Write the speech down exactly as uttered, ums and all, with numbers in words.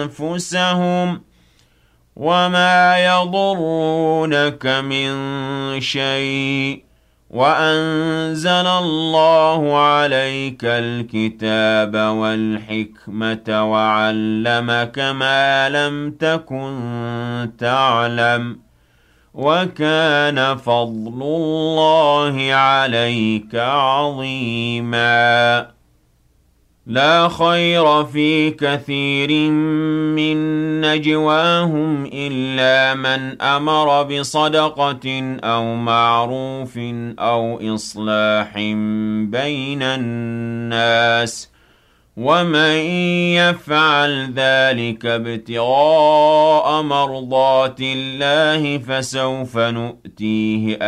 أنفسهم وما يضرونك من شيء وأنزل الله عليك الكتاب والحكمة وعلمك ما لم تكن تعلم وكان فضل الله عليك عظيما لا خير في كثير من نجواهم إلا من أمر بصدقة أو معروف أو إصلاح بين الناس ومن يفعل ذلك ابتغاء مرضات الله فسوف نؤتيه